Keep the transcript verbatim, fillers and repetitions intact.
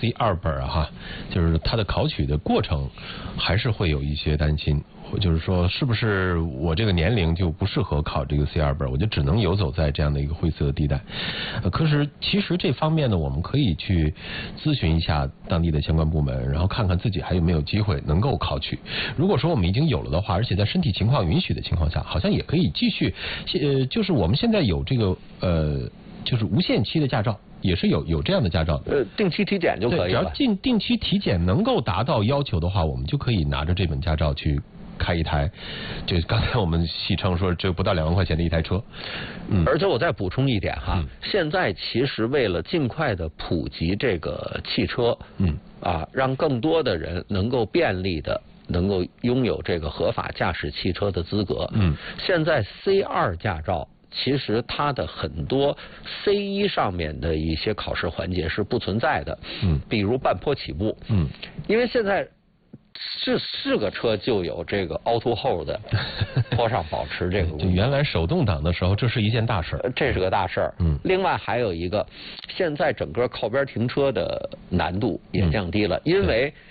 C 二本啊哈，就是它的考取的过程还是会有一些担心。就是说，是不是我这个年龄就不适合考这个 C 二本，我就只能游走在这样的一个灰色的地带。呃，可是其实这方面呢，我们可以去咨询一下当地的相关部门，然后看看自己还有没有机会能够考取。如果说我们已经有了的话，而且在身体情况允许的情况下，好像也可以继续。呃，就是我们现在有这个呃，就是无限期的驾照。也是有有这样的驾照的， 呃，定期体检就可以了。 只要定定期体检能够达到要求的话，我们就可以拿着这本驾照去开一台，就刚才我们戏称说这不到两万块钱的一台车。 嗯，而且我再补充一点哈，嗯、现在其实为了尽快的普及这个汽车，嗯啊，让更多的人能够便利的能够拥有这个合法驾驶汽车的资格，嗯，现在 C 二 驾照。其实它的很多 C 一 上面的一些考试环节是不存在的，嗯，比如半坡起步，嗯，因为现在是是个车就有这个 auto hold 的坡上保持这个功能， 就原来手动挡的时候，这是一件大事， 这是个大事儿，嗯，另外还有一个，现在整个靠边停车的难度也降低了，嗯、因为